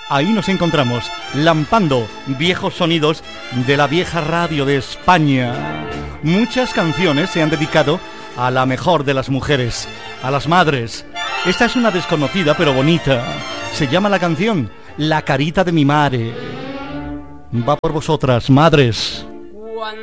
Ahí nos encontramos, lampando viejos sonidos de la vieja radio de España. Muchas canciones se han dedicado a la mejor de las mujeres, a las madres. Esta es una desconocida pero bonita. Se llama la canción La carita de mi madre. Va por vosotras, madres.